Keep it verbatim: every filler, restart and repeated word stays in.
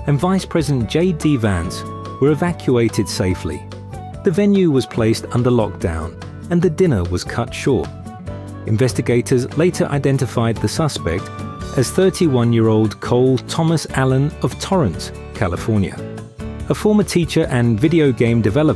and Vice President J D Vance were evacuated safely. The venue was placed under lockdown and the dinner was cut short. Investigators later identified the suspect as thirty-one-year-old Cole Thomas Allen of Torrance, California. A former teacher and video game developer